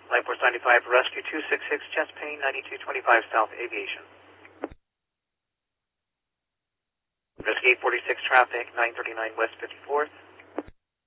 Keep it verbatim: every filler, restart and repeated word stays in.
Flight Force ninety-five, Rescue two six six, chest pain, ninety-two twenty-five South Aviation. Rescue eight forty-six, traffic, nine thirty-nine West fifty-fourth.